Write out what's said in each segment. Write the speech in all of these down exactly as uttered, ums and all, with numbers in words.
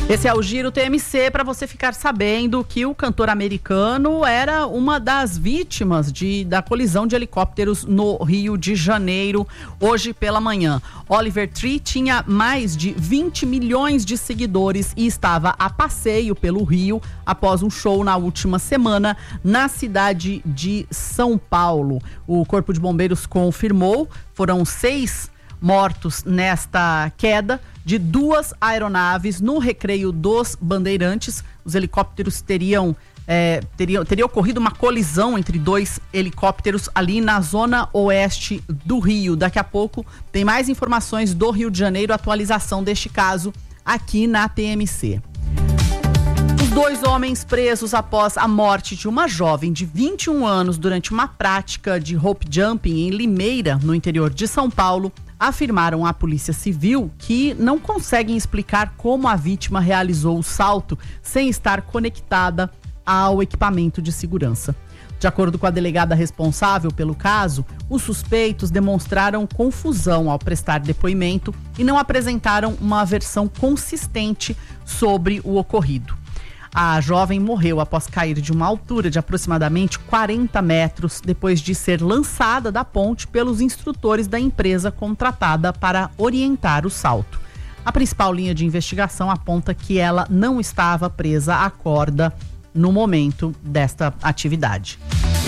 Esse é o Giro T M C, para você ficar sabendo que o cantor americano era uma das vítimas de, da colisão de helicópteros no Rio de Janeiro, hoje pela manhã. Oliver Tree tinha mais de vinte milhões de seguidores e estava a passeio pelo Rio após um show na última semana na cidade de São Paulo. O Corpo de Bombeiros confirmou, foram seis mortos nesta queda de duas aeronaves no Recreio dos Bandeirantes. Os helicópteros teriam, é, teriam teria ocorrido uma colisão entre dois helicópteros ali na zona oeste do Rio. Daqui a pouco tem mais informações do Rio de Janeiro, atualização deste caso aqui na T M C. Os dois homens presos após a morte de uma jovem de vinte e um anos durante uma prática de rope jumping em Limeira, no interior de São Paulo, afirmaram à Polícia Civil que não conseguem explicar como a vítima realizou o salto sem estar conectada ao equipamento de segurança. De acordo com a delegada responsável pelo caso, os suspeitos demonstraram confusão ao prestar depoimento e não apresentaram uma versão consistente sobre o ocorrido. A jovem morreu após cair de uma altura de aproximadamente quarenta metros depois de ser lançada da ponte pelos instrutores da empresa contratada para orientar o salto. A principal linha de investigação aponta que ela não estava presa à corda no momento desta atividade.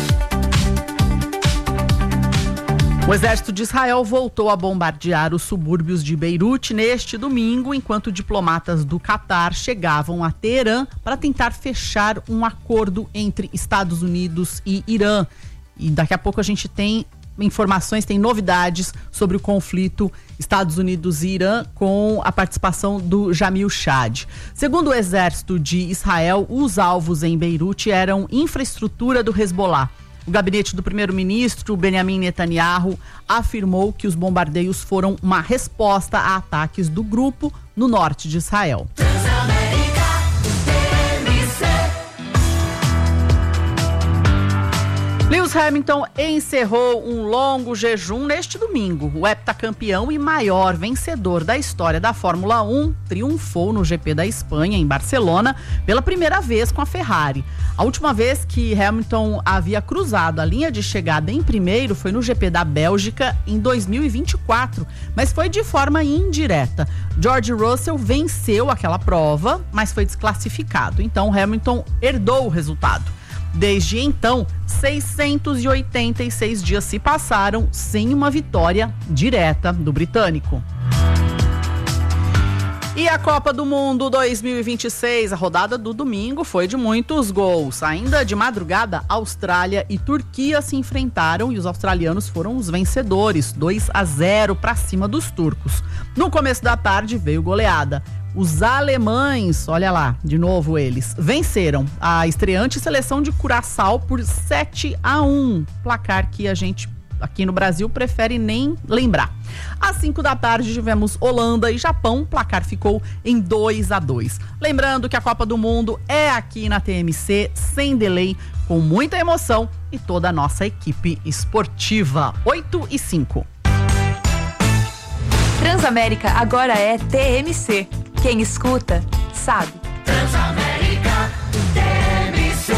O exército de Israel voltou a bombardear os subúrbios de Beirute neste domingo, enquanto diplomatas do Catar chegavam a Teherã para tentar fechar um acordo entre Estados Unidos e Irã. E daqui a pouco a gente tem informações, tem novidades sobre o conflito Estados Unidos e Irã com a participação do Jamil Chad. Segundo o exército de Israel, os alvos em Beirute eram infraestrutura do Hezbollah. O gabinete do primeiro-ministro Benjamin Netanyahu afirmou que os bombardeios foram uma resposta a ataques do grupo no norte de Israel. Lewis Hamilton encerrou um longo jejum neste domingo. O heptacampeão e maior vencedor da história da Fórmula um triunfou no G P da Espanha, em Barcelona, pela primeira vez com a Ferrari. A última vez que Hamilton havia cruzado a linha de chegada em primeiro foi no G P da Bélgica em dois mil e vinte e quatro, mas foi de forma indireta. George Russell venceu aquela prova, mas foi desclassificado. Então Hamilton herdou o resultado. Desde então, seiscentos e oitenta e seis dias se passaram sem uma vitória direta do britânico. E a Copa do Mundo dois mil e vinte e seis, a rodada do domingo foi de muitos gols. Ainda de madrugada, Austrália e Turquia se enfrentaram e os australianos foram os vencedores, dois a zero para cima dos turcos. No começo da tarde veio goleada. Os alemães, olha lá, de novo eles, venceram a estreante seleção de Curaçao por sete a um, placar que a gente aqui no Brasil prefere nem lembrar. Às cinco da tarde tivemos Holanda e Japão, o placar ficou em dois a dois. Lembrando que a Copa do Mundo é aqui na T M C, sem delay, com muita emoção e toda a nossa equipe esportiva. oito e cinco. Transamérica agora é T M C. Quem escuta, sabe. Transamérica, T M C.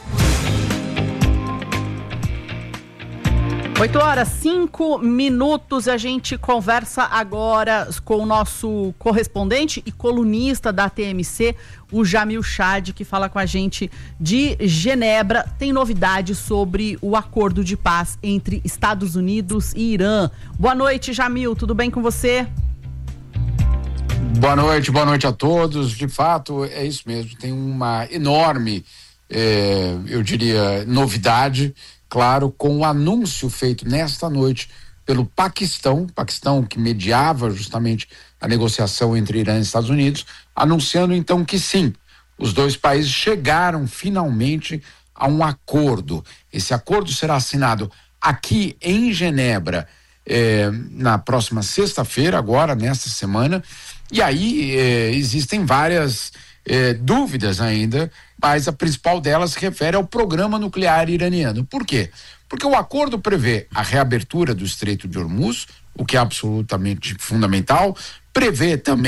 oito horas, cinco minutos, a gente conversa agora com o nosso correspondente e colunista da T M C, o Jamil Chad, que fala com a gente de Genebra. Tem novidades sobre o acordo de paz entre Estados Unidos e Irã. Boa noite, Jamil, tudo bem com você? Boa noite, boa noite a todos. De fato, é isso mesmo. Tem uma enorme, é, eu diria, novidade, claro, com o anúncio feito nesta noite pelo Paquistão, Paquistão que mediava justamente a negociação entre Irã e Estados Unidos, anunciando então que sim, os dois países chegaram finalmente a um acordo. Esse acordo será assinado aqui em Genebra é, na próxima sexta-feira, agora, nesta semana. E aí eh, existem várias eh, dúvidas ainda, mas a principal delas se refere ao programa nuclear iraniano. Por quê? Porque o acordo prevê a reabertura do Estreito de Hormuz, o que é absolutamente fundamental, prevê também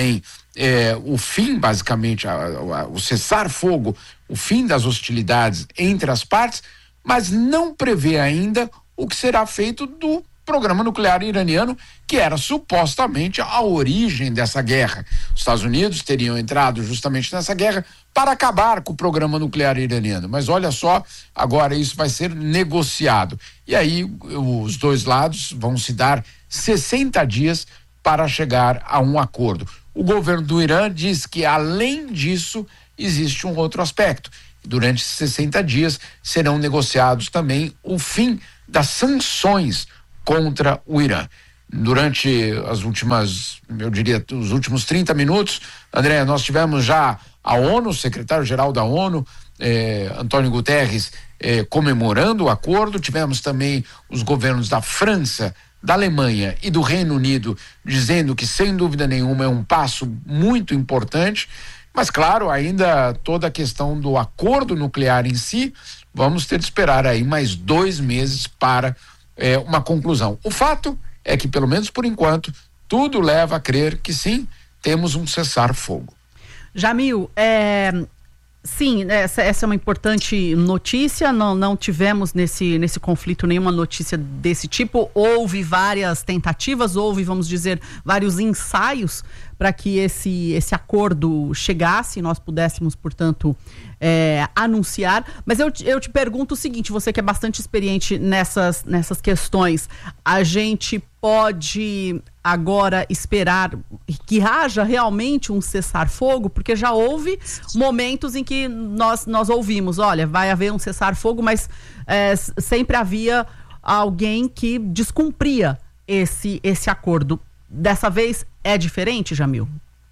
é, o fim, basicamente, a, a, o cessar-fogo, o fim das hostilidades entre as partes, mas não prevê ainda o que será feito do programa nuclear iraniano, que era supostamente a origem dessa guerra. Os Estados Unidos teriam entrado justamente nessa guerra para acabar com o programa nuclear iraniano. Mas olha só, agora isso vai ser negociado. E aí os dois lados vão se dar sessenta dias para chegar a um acordo. O governo do Irã diz que, além disso, existe um outro aspecto. Durante sessenta dias serão negociados também o fim das sanções contra o Irã. Durante as últimas, eu diria, os últimos trinta minutos, André, nós tivemos já a ONU, o secretário-geral da ONU, eh, Antônio Guterres, eh, comemorando o acordo. Tivemos também os governos da França, da Alemanha e do Reino Unido dizendo que, sem dúvida nenhuma, é um passo muito importante. Mas, claro, ainda toda a questão do acordo nuclear em si, vamos ter de esperar aí mais dois meses para é, uma conclusão. O fato é que, pelo menos por enquanto, tudo leva a crer que sim, temos um cessar-fogo. Jamil, é, sim, essa, essa é uma importante notícia. Não, não tivemos nesse, nesse conflito nenhuma notícia desse tipo. Houve várias tentativas, houve, vamos dizer, vários ensaios para que esse, esse acordo chegasse e nós pudéssemos, portanto, é, anunciar. Mas eu, eu te pergunto o seguinte, você que é bastante experiente nessas, nessas questões, a gente pode agora esperar que haja realmente um cessar-fogo? Porque já houve momentos em que nós, nós ouvimos, olha, vai haver um cessar-fogo, mas é, sempre havia alguém que descumpria esse, esse acordo. Dessa vez é diferente, Jamil?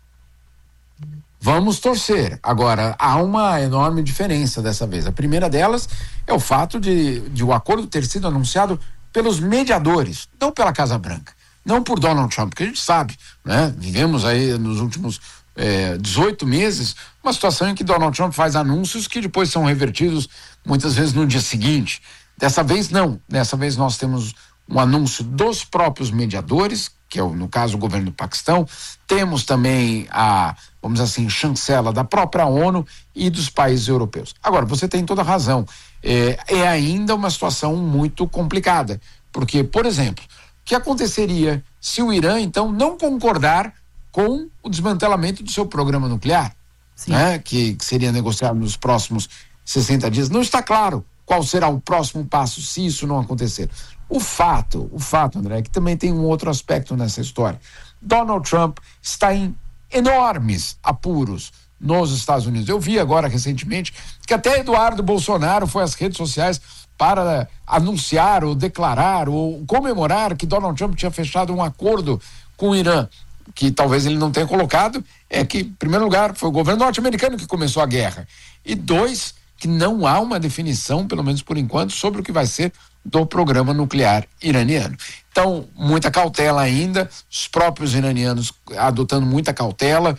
Vamos torcer. Agora, há uma enorme diferença dessa vez. A primeira delas é o fato de, de o acordo ter sido anunciado pelos mediadores, não pela Casa Branca, não por Donald Trump, porque a gente sabe, né? Vivemos aí nos últimos eh, dezoito meses uma situação em que Donald Trump faz anúncios que depois são revertidos muitas vezes no dia seguinte. Dessa vez não. Dessa vez nós temos um anúncio dos próprios mediadores, que é o, no caso o governo do Paquistão. Temos também a, vamos dizer assim, chancela da própria ONU e dos países europeus. Agora, você tem toda a razão, é, é ainda uma situação muito complicada, porque, por exemplo, o que aconteceria se o Irã, então, não concordar com o desmantelamento do seu programa nuclear, né, que, que seria negociado nos próximos sessenta dias? Não está claro qual será o próximo passo se isso não acontecer. O fato, o fato, André, é que também tem um outro aspecto nessa história. Donald Trump está em enormes apuros nos Estados Unidos. Eu vi agora recentemente que até Eduardo Bolsonaro foi às redes sociais para anunciar ou declarar ou comemorar que Donald Trump tinha fechado um acordo com o Irã, que talvez ele não tenha colocado, é que, em primeiro lugar, foi o governo norte-americano que começou a guerra, e dois, que não há uma definição, pelo menos por enquanto, sobre o que vai ser do programa nuclear iraniano. Então, muita cautela ainda, os próprios iranianos adotando muita cautela,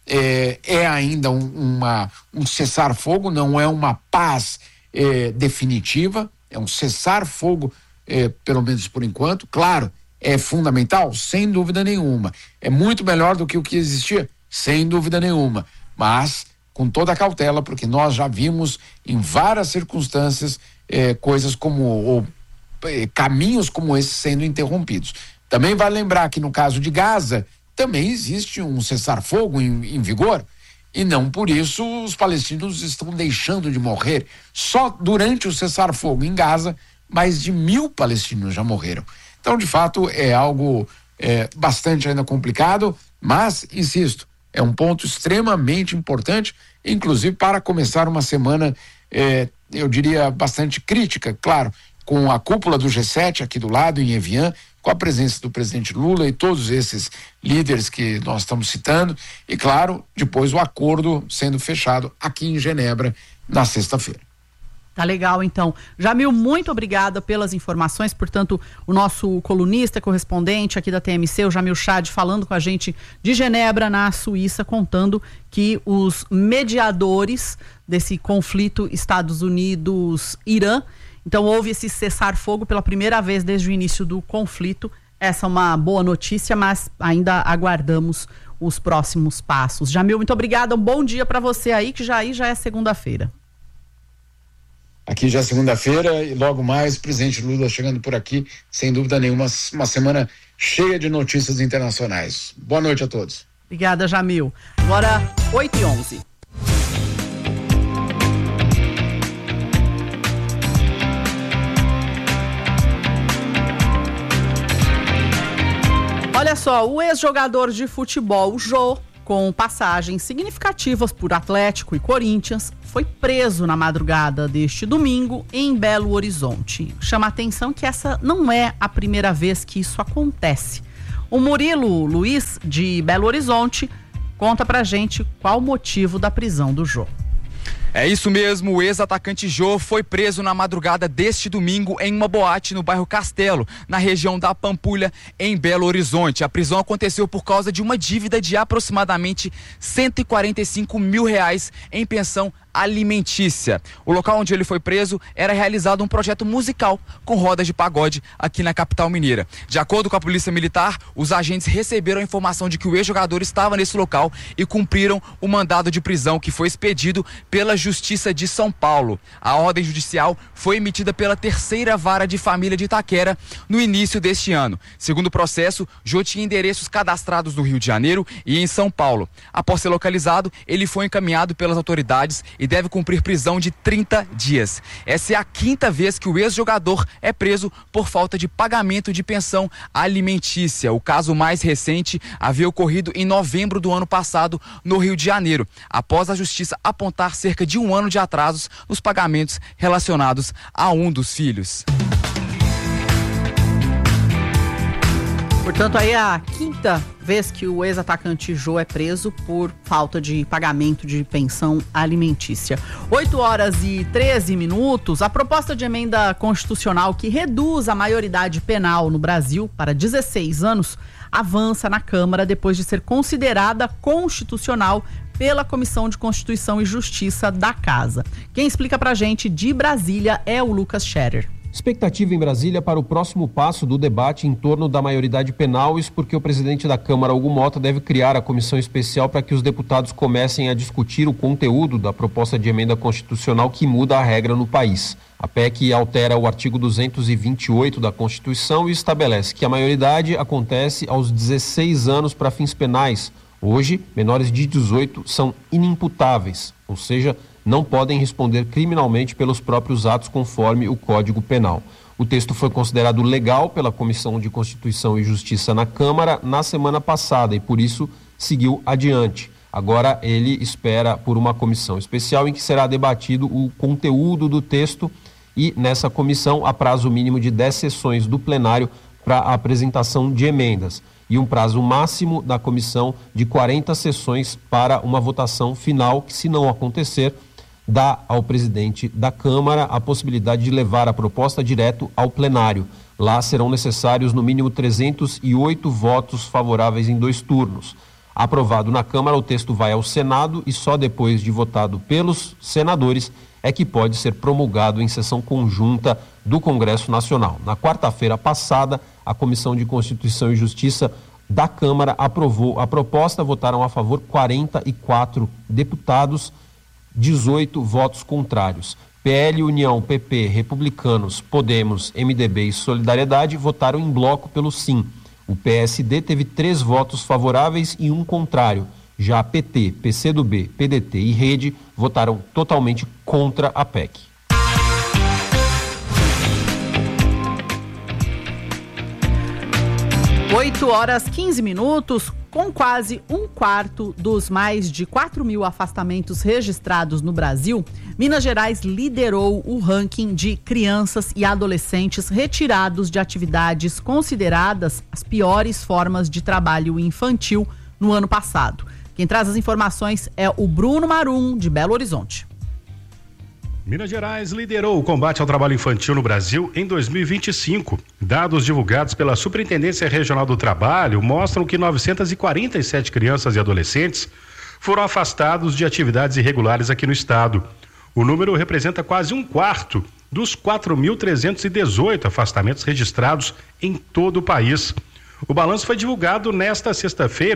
é, é ainda um, uma, um cessar-fogo, não é uma paz é, definitiva, é um cessar-fogo, é, pelo menos por enquanto. Claro, é fundamental, sem dúvida nenhuma. É muito melhor do que o que existia, sem dúvida nenhuma. Mas com toda a cautela, porque nós já vimos em várias circunstâncias eh, coisas como, ou eh, caminhos como esse sendo interrompidos. Também vale lembrar que no caso de Gaza, também existe um cessar-fogo em, em vigor, e não por isso os palestinos estão deixando de morrer. Só durante o cessar-fogo em Gaza, mais de mil palestinos já morreram. Então, de fato, é algo eh, bastante ainda complicado, mas, insisto, é um ponto extremamente importante, inclusive para começar uma semana, eh, eu diria, bastante crítica, claro, com a cúpula do G sete aqui do lado, em Evian, com a presença do presidente Lula e todos esses líderes que nós estamos citando, e, claro, depois o acordo sendo fechado aqui em Genebra na sexta-feira. Tá legal, então. Jamil, muito obrigada pelas informações. Portanto, o nosso colunista, correspondente aqui da T M C, o Jamil Chad, falando com a gente de Genebra, na Suíça, contando que os mediadores desse conflito Estados Unidos-Irã, então houve esse cessar-fogo pela primeira vez desde o início do conflito. Essa é uma boa notícia, mas ainda aguardamos os próximos passos. Jamil, muito obrigada, um bom dia para você aí, que já aí já é segunda-feira. Aqui já é segunda-feira e logo mais o presidente Lula chegando por aqui, sem dúvida nenhuma, uma semana cheia de notícias internacionais. Boa noite a todos. Obrigada, Jamil. Agora, oito e onze. Olha só, o ex-jogador de futebol, Jô, com passagens significativas por Atlético e Corinthians, foi preso na madrugada deste domingo em Belo Horizonte. Chama a atenção que essa não é a primeira vez que isso acontece. O Murilo Luiz, de Belo Horizonte, conta pra gente qual o motivo da prisão do Jô. É isso mesmo, o ex-atacante Jô foi preso na madrugada deste domingo em uma boate no bairro Castelo, na região da Pampulha, em Belo Horizonte. A prisão aconteceu por causa de uma dívida de aproximadamente cento e quarenta e cinco mil reais em pensão alimentícia. O local onde ele foi preso era realizado um projeto musical com rodas de pagode aqui na capital mineira. De acordo com a Polícia Militar, os agentes receberam a informação de que o ex-jogador estava nesse local e cumpriram o mandado de prisão que foi expedido pela Justiça de São Paulo. A ordem judicial foi emitida pela terceira vara de família de Itaquera no início deste ano. Segundo o processo, Jô tinha endereços cadastrados no Rio de Janeiro e em São Paulo. Após ser localizado, ele foi encaminhado pelas autoridades e deve cumprir prisão de trinta dias. Essa é a quinta vez que o ex-jogador é preso por falta de pagamento de pensão alimentícia. O caso mais recente havia ocorrido em novembro do ano passado no Rio de Janeiro, após a justiça apontar cerca de um ano de atrasos nos pagamentos relacionados a um dos filhos. Portanto, aí é a quinta vez que o ex-atacante Jô é preso por falta de pagamento de pensão alimentícia. oito horas e treze minutos, a proposta de emenda constitucional que reduz a maioridade penal no Brasil para dezesseis anos avança na Câmara depois de ser considerada constitucional pela Comissão de Constituição e Justiça da Casa. Quem explica pra gente de Brasília é o Lucas Scherer. Expectativa em Brasília para o próximo passo do debate em torno da maioridade penal, isso porque o presidente da Câmara, Hugo Mota, deve criar a comissão especial para que os deputados comecem a discutir o conteúdo da proposta de emenda constitucional que muda a regra no país. A P E C altera o artigo duzentos e vinte e oito da Constituição e estabelece que a maioridade acontece aos dezesseis anos para fins penais. Hoje, menores de dezoito são inimputáveis, ou seja, não podem responder criminalmente pelos próprios atos conforme o Código Penal. O texto foi considerado legal pela Comissão de Constituição e Justiça na Câmara na semana passada e, por isso, seguiu adiante. Agora ele espera por uma comissão especial em que será debatido o conteúdo do texto e, nessa comissão, há prazo mínimo de dez sessões do plenário para a apresentação de emendas e um prazo máximo da comissão de quarenta sessões para uma votação final que, se não acontecer, dá ao presidente da Câmara a possibilidade de levar a proposta direto ao plenário. Lá serão necessários no mínimo trezentos e oito votos favoráveis em dois turnos. Aprovado na Câmara, o texto vai ao Senado e só depois de votado pelos senadores é que pode ser promulgado em sessão conjunta do Congresso Nacional. Na quarta-feira passada, a Comissão de Constituição e Justiça da Câmara aprovou a proposta, votaram a favor quarenta e quatro deputados, dezoito votos contrários. P L, União, P P, Republicanos, Podemos, M D B e Solidariedade votaram em bloco pelo sim. O P S D teve três votos favoráveis e um contrário. Já P T, P C do B, P D T e Rede votaram totalmente contra a P E C. oito horas e quinze minutos, com quase um quarto dos mais de quatro mil afastamentos registrados no Brasil, Minas Gerais liderou o ranking de crianças e adolescentes retirados de atividades consideradas as piores formas de trabalho infantil no ano passado. Quem traz as informações é o Bruno Marum, de Belo Horizonte. Minas Gerais liderou o combate ao trabalho infantil no Brasil em dois mil e vinte e cinco. Dados divulgados pela Superintendência Regional do Trabalho mostram que novecentas e quarenta e sete crianças e adolescentes foram afastados de atividades irregulares aqui no estado. O número representa quase um quarto dos quatro mil trezentos e dezoito afastamentos registrados em todo o país. O balanço foi divulgado nesta sexta-feira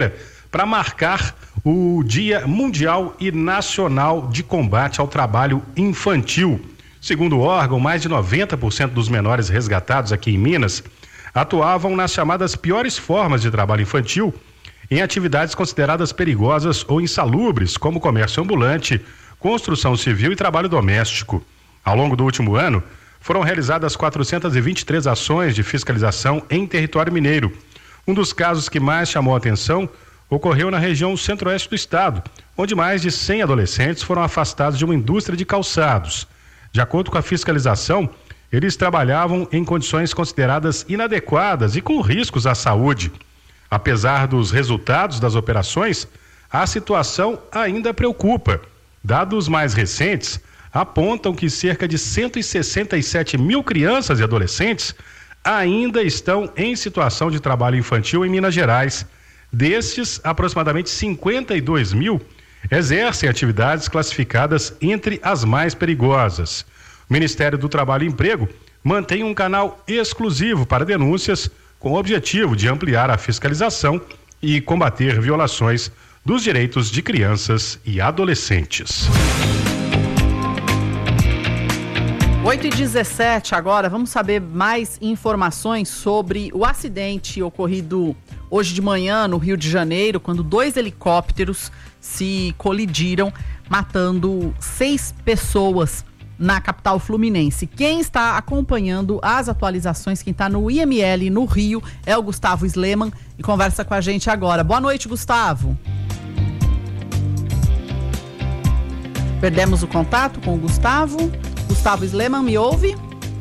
para marcar o Dia Mundial e Nacional de Combate ao Trabalho Infantil. Segundo o órgão, mais de noventa por cento dos menores resgatados aqui em Minas atuavam nas chamadas piores formas de trabalho infantil, em atividades consideradas perigosas ou insalubres, como comércio ambulante, construção civil e trabalho doméstico. Ao longo do último ano, foram realizadas quatrocentas e vinte e três ações de fiscalização em território mineiro. Um dos casos que mais chamou a atenção ocorreu na região centro-oeste do estado, onde mais de cem adolescentes foram afastados de uma indústria de calçados. De acordo com a fiscalização, eles trabalhavam em condições consideradas inadequadas e com riscos à saúde. Apesar dos resultados das operações, a situação ainda preocupa. Dados mais recentes apontam que cerca de cento e sessenta e sete mil crianças e adolescentes ainda estão em situação de trabalho infantil em Minas Gerais. Destes, aproximadamente cinquenta e dois mil exercem atividades classificadas entre as mais perigosas. O Ministério do Trabalho e Emprego mantém um canal exclusivo para denúncias com o objetivo de ampliar a fiscalização e combater violações dos direitos de crianças e adolescentes. oito e dezessete agora, vamos saber mais informações sobre o acidente ocorrido hoje de manhã no Rio de Janeiro, quando dois helicópteros se colidiram, matando seis pessoas na capital fluminense. Quem está acompanhando as atualizações, quem está no I M L no Rio, é o Gustavo Sleman e conversa com a gente agora. Boa noite, Gustavo. Perdemos o contato com o Gustavo. Gustavo Sleman, me ouve?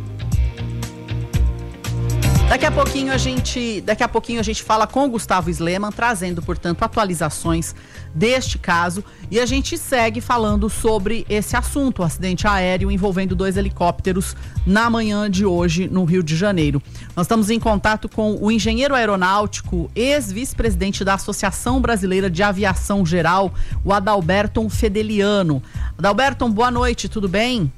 Daqui a pouquinho a gente, daqui a pouquinho a gente fala com o Gustavo Sleman, trazendo, portanto, atualizações deste caso, e a gente segue falando sobre esse assunto, o acidente aéreo envolvendo dois helicópteros na manhã de hoje no Rio de Janeiro. Nós estamos em contato com o engenheiro aeronáutico, ex-vice-presidente da Associação Brasileira de Aviação Geral, o Adalberto Fedeliano. Adalberto, boa noite, tudo bem?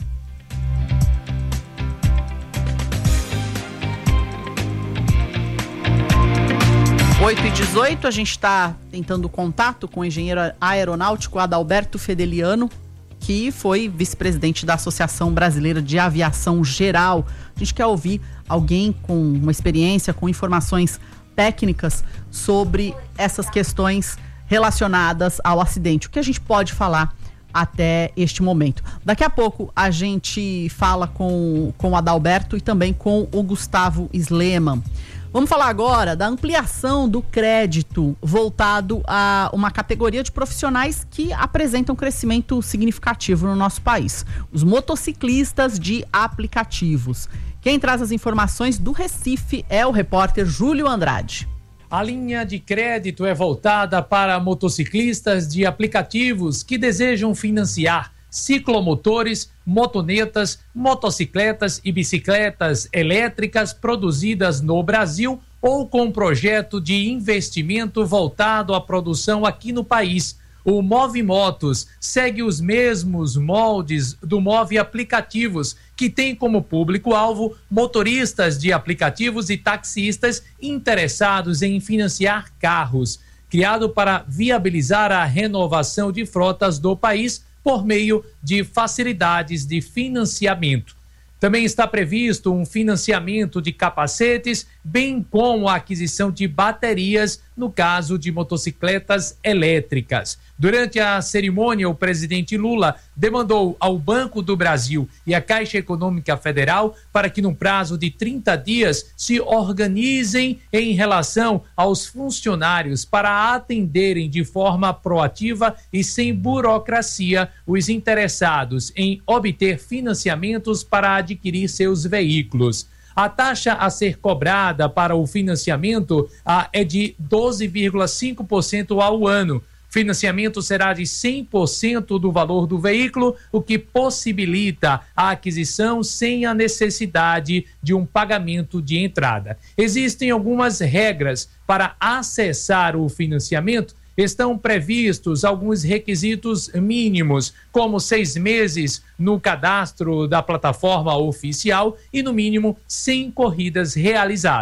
oito e dezoito, a gente está tentando contato com o engenheiro aeronáutico Adalberto Fedeliano, que foi vice-presidente da Associação Brasileira de Aviação Geral. A gente quer ouvir alguém com uma experiência, com informações técnicas sobre essas questões relacionadas ao acidente. O que a gente pode falar até este momento? Daqui a pouco a gente fala com, com o Adalberto e também com o Gustavo Sleman. Vamos falar agora da ampliação do crédito voltado a uma categoria de profissionais que apresentam crescimento significativo no nosso país: os motociclistas de aplicativos. Quem traz as informações do Recife é o repórter Júlio Andrade. A linha de crédito é voltada para motociclistas de aplicativos que desejam financiar ciclomotores, motonetas, motocicletas e bicicletas elétricas produzidas no Brasil ou com projeto de investimento voltado à produção aqui no país. O Movimotos segue os mesmos moldes do Move Aplicativos, que tem como público-alvo motoristas de aplicativos e taxistas interessados em financiar carros. Criado para viabilizar a renovação de frotas do país por meio de facilidades de financiamento. Também está previsto um financiamento de capacetes, bem como a aquisição de baterias, no caso de motocicletas elétricas. Durante a cerimônia, o presidente Lula demandou ao Banco do Brasil e à Caixa Econômica Federal para que, no prazo de trinta dias, se organizem em relação aos funcionários para atenderem de forma proativa e sem burocracia os interessados em obter financiamentos para adquirir seus veículos. A taxa a ser cobrada para o financiamento ah, é de doze vírgula cinco por cento ao ano. Financiamento será de cem por cento do valor do veículo, o que possibilita a aquisição sem a necessidade de um pagamento de entrada. Existem algumas regras para acessar o financiamento. Estão previstos alguns requisitos mínimos, como seis meses no cadastro da plataforma oficial e, no mínimo, cem corridas realizadas.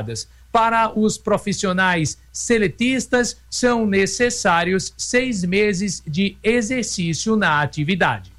Para os profissionais seletistas, são necessários seis meses de exercício na atividade.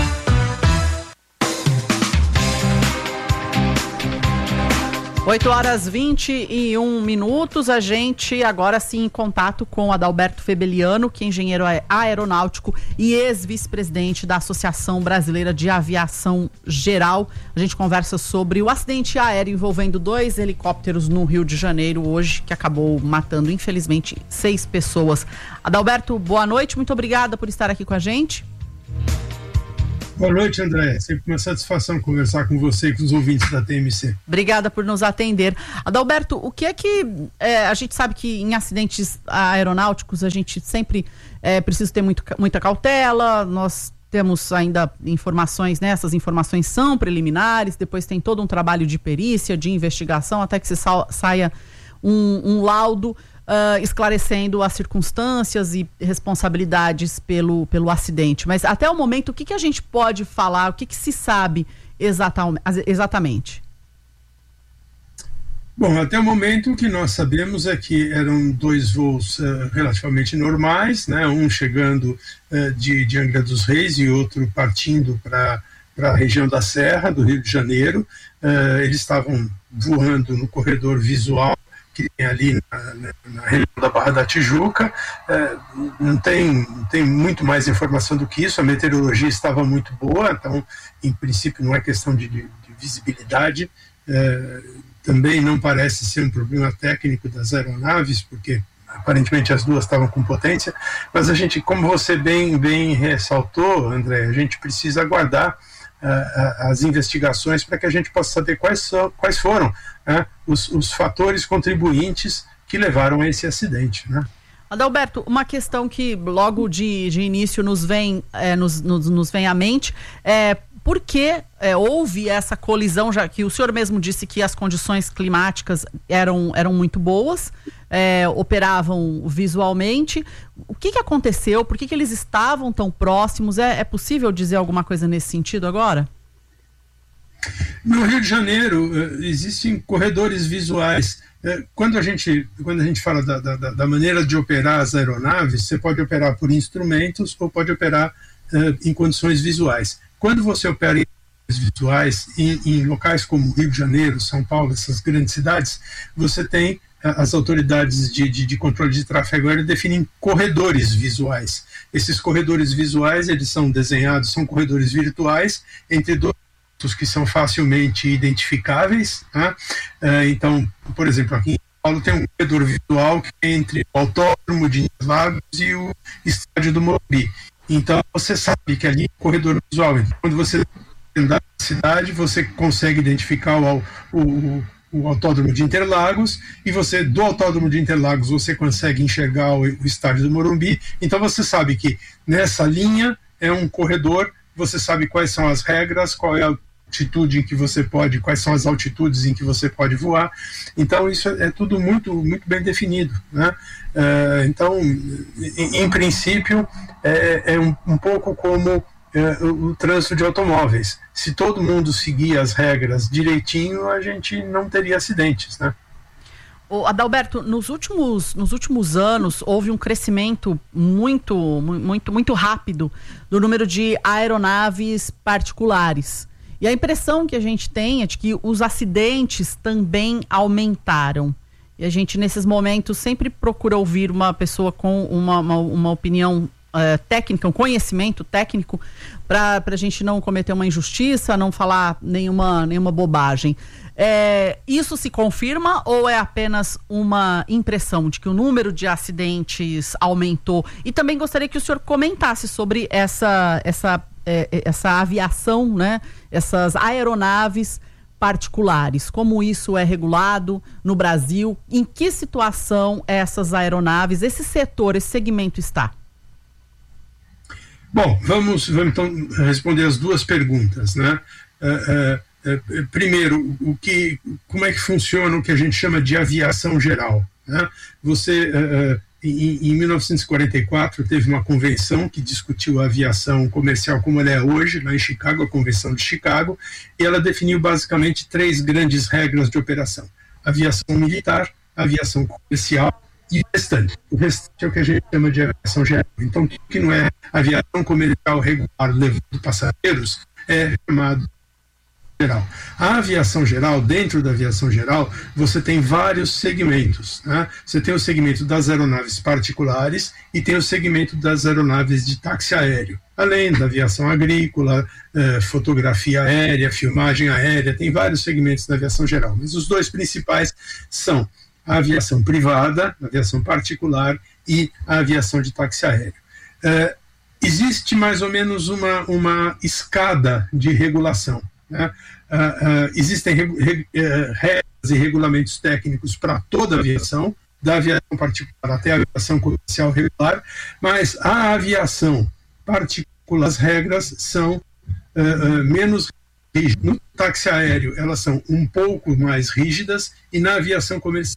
oito horas vinte e um minutos, a gente agora sim em contato com Adalberto Febeliano, que é engenheiro aeronáutico e ex-vice-presidente da Associação Brasileira de Aviação Geral. A gente conversa sobre o acidente aéreo envolvendo dois helicópteros no Rio de Janeiro hoje, que acabou matando, infelizmente, seis pessoas. Adalberto, boa noite, muito obrigada por estar aqui com a gente. Boa noite, André. Sempre uma satisfação conversar com você e com os ouvintes da T M C. Obrigada por nos atender. Adalberto, o que é que... É, a gente sabe que em acidentes aeronáuticos a gente sempre é, precisa ter muito, muita cautela, nós temos ainda informações, né? Essas informações são preliminares, depois tem todo um trabalho de perícia, de investigação, até que se sa- saia um, um laudo Uh, esclarecendo as circunstâncias e responsabilidades pelo, pelo acidente. Mas até o momento, o que, que a gente pode falar, o que, que se sabe exata, exatamente? Bom, até o momento o que nós sabemos é que eram dois voos uh, relativamente normais, né? Um chegando uh, de, de Angra dos Reis e outro partindo para a região da Serra, do Rio de Janeiro. Uh, eles estavam voando no corredor visual que tem ali na, na, na região da Barra da Tijuca. É, não, tem, não tem muito mais informação do que isso, a meteorologia estava muito boa, então, em princípio, não é questão de, de, de visibilidade, é, também não parece ser um problema técnico das aeronaves, porque aparentemente as duas estavam com potência, mas a gente, como você bem, bem ressaltou, André, a gente precisa aguardar Uh, as investigações para que a gente possa saber quais, são, quais foram uh, os, os fatores contribuintes que levaram a esse acidente, né? Adalberto, uma questão que logo de, de início nos vem, é, nos, nos, nos vem à mente é por que é, houve essa colisão, já que o senhor mesmo disse que as condições climáticas eram, eram muito boas, é, operavam visualmente. O que, que aconteceu? Por que, que eles estavam tão próximos? É, é possível dizer alguma coisa nesse sentido agora? No Rio de Janeiro, uh, existem corredores visuais. Uh, quando, a gente, quando a gente fala da, da, da maneira de operar as aeronaves, você pode operar por instrumentos ou pode operar uh, em condições visuais. Quando você opera em visuais em, em locais como Rio de Janeiro, São Paulo, essas grandes cidades, você tem as autoridades de, de, de controle de tráfego aéreo definem corredores visuais. Esses corredores visuais, eles são desenhados, são corredores virtuais entre dois pontos que são facilmente identificáveis, né? Então, por exemplo, aqui em São Paulo tem um corredor visual que é entre o Autódromo de Interlagos e o Estádio do Morumbi. Então, você sabe que ali é um corredor visual. Então, quando você anda na cidade, você consegue identificar o, o, o Autódromo de Interlagos, e você, do Autódromo de Interlagos, você consegue enxergar o, o Estádio do Morumbi. Então, você sabe que nessa linha é um corredor, você sabe quais são as regras, qual é a altitude em que você pode, quais são as altitudes em que você pode voar. Então, isso é, é tudo muito, muito bem definido, né? Uh, então, em, em princípio, é, é um, um pouco como é, o, o trânsito de automóveis. Se todo mundo seguir as regras direitinho, a gente não teria acidentes, né? O Adalberto, nos últimos, nos últimos anos houve um crescimento muito, muito, muito rápido do número de aeronaves particulares. E a impressão que a gente tem é de que os acidentes também aumentaram. E a gente, nesses momentos, sempre procura ouvir uma pessoa com uma, uma, uma opinião uh, técnica, um conhecimento técnico, para a gente não cometer uma injustiça, não falar nenhuma, nenhuma bobagem. É, isso se confirma ou é apenas uma impressão de que o número de acidentes aumentou? E também gostaria que o senhor comentasse sobre essa, essa, é, essa aviação, né? Essas aeronaves particulares, como isso é regulado no Brasil, em que situação essas aeronaves, esse setor, esse segmento está? Bom, vamos, vamos então responder as duas perguntas, né? Uh, uh, uh, primeiro, o que, como é que funciona o que a gente chama de aviação geral, né? Você, uh, uh, em, em mil novecentos e quarenta e quatro, teve uma convenção que discutiu a aviação comercial como ela é hoje, lá em Chicago, a Convenção de Chicago, e ela definiu basicamente três grandes regras de operação: aviação militar, aviação comercial e o restante. O restante é o que a gente chama de aviação geral. Então, tudo que não é aviação comercial regular levando passageiros é chamado geral. A aviação geral, dentro da aviação geral, você tem vários segmentos, né? Você tem o segmento das aeronaves particulares e tem o segmento das aeronaves de táxi aéreo. Além da aviação agrícola, eh, fotografia aérea, filmagem aérea, tem vários segmentos da aviação geral. Mas os dois principais são a aviação privada, a aviação particular e a aviação de táxi aéreo. Eh, existe mais ou menos uma, uma escada de regulação. Né? Uh, uh, existem regu reg uh, regras e regulamentos técnicos para toda a aviação, da aviação particular até a aviação comercial regular, mas a aviação particular, as regras são uh, uh, menos rígidas. No táxi aéreo, elas são um pouco mais rígidas, e na aviação comercial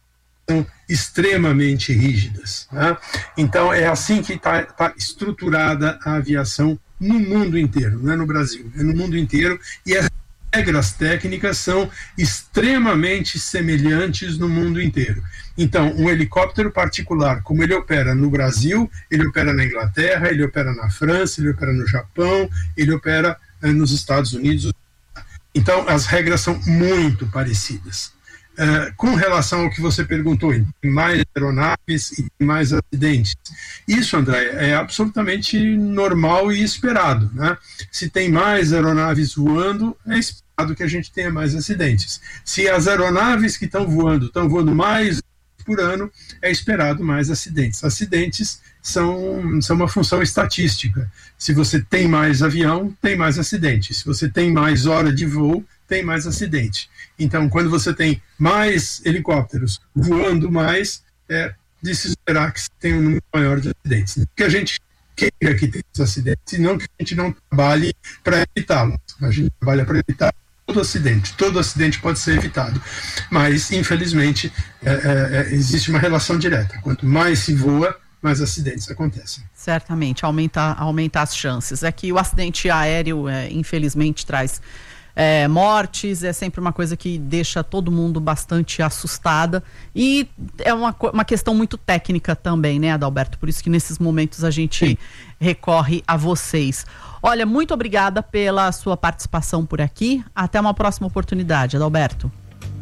são extremamente rígidas. Né? Então, é assim que está tá estruturada a aviação no mundo inteiro, não é no Brasil, é no mundo inteiro, e as regras técnicas são extremamente semelhantes no mundo inteiro. Então, um helicóptero particular, como ele opera no Brasil, ele opera na Inglaterra, ele opera na França, ele opera no Japão, ele opera eh, nos Estados Unidos. Então, as regras são muito parecidas. Uh, com relação ao que você perguntou, tem mais aeronaves e tem mais acidentes. Isso, André, é absolutamente normal e esperado, né? Se tem mais aeronaves voando, é esperado que a gente tenha mais acidentes. Se as aeronaves que estão voando estão voando mais por ano, é esperado mais acidentes. Acidentes são, são uma função estatística. Se você tem mais avião, tem mais acidentes. Se você tem mais hora de voo, tem mais acidente. Então, quando você tem mais helicópteros voando mais, é de se esperar que você tenha um número maior de acidentes. Não que a gente queira que tenha esses acidentes, e não que a gente não trabalhe para evitá-los. A gente trabalha para evitar todo acidente. Todo acidente pode ser evitado. Mas, infelizmente, é, é, existe uma relação direta. Quanto mais se voa, mais acidentes acontecem. Certamente, aumenta, aumenta as chances. É que o acidente aéreo, é, infelizmente, traz É, mortes, é sempre uma coisa que deixa todo mundo bastante assustada, e é uma, uma questão muito técnica também, né, Adalberto? Por isso que nesses momentos a gente Sim. recorre a vocês. Olha, muito obrigada pela sua participação por aqui. Até uma próxima oportunidade, Adalberto.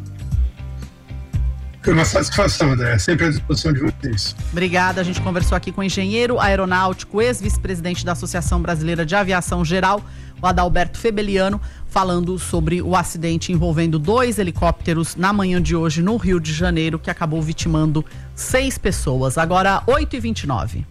Foi uma satisfação, André. Sempre à disposição de vocês. Obrigada. A gente conversou aqui com o engenheiro aeronáutico, ex-vice-presidente da Associação Brasileira de Aviação Geral, o Adalberto Febeliano, falando sobre o acidente envolvendo dois helicópteros na manhã de hoje no Rio de Janeiro, que acabou vitimando seis pessoas. Agora, oito e vinte e nove.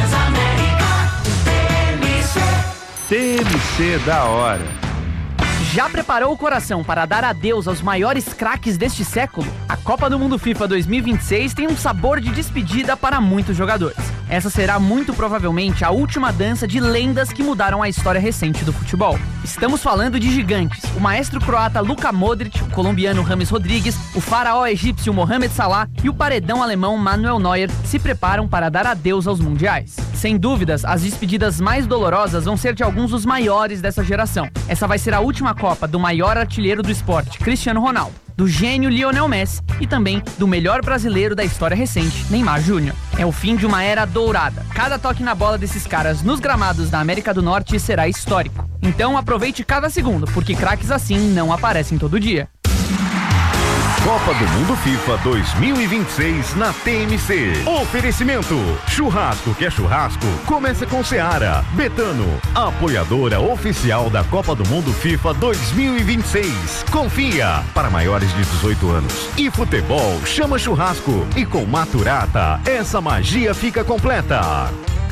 T M C da hora. Já preparou o coração para dar adeus aos maiores craques deste século? A Copa do Mundo FIFA dois mil e vinte e seis tem um sabor de despedida para muitos jogadores. Essa será muito provavelmente a última dança de lendas que mudaram a história recente do futebol. Estamos falando de gigantes. O maestro croata Luka Modric, o colombiano James Rodrigues, o faraó egípcio Mohamed Salah e o paredão alemão Manuel Neuer se preparam para dar adeus aos mundiais. Sem dúvidas, as despedidas mais dolorosas vão ser de alguns dos maiores dessa geração. Essa vai ser a última Copa do maior artilheiro do esporte, Cristiano Ronaldo, do gênio Lionel Messi e também do melhor brasileiro da história recente, Neymar Júnior É o fim de uma era dourada. Cada toque na bola desses caras nos gramados da América do Norte será histórico. Então aproveite cada segundo, porque craques assim não aparecem todo dia. Copa do Mundo FIFA dois mil e vinte e seis na T M C. Oferecimento: churrasco que é churrasco, começa com Seara. Betano, apoiadora oficial da Copa do Mundo FIFA dois mil e vinte e seis. Confia, para maiores de dezoito anos. E futebol chama churrasco. E com Maturata, essa magia fica completa.